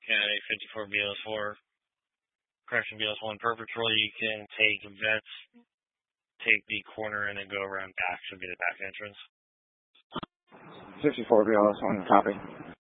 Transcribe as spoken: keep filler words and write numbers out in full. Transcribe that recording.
Okay, fifty-four B S four. Correction, B S one. Perfect roll. You can take vets, take the corner, and then go around back. Should be the back entrance. fifty-four B S one, copy.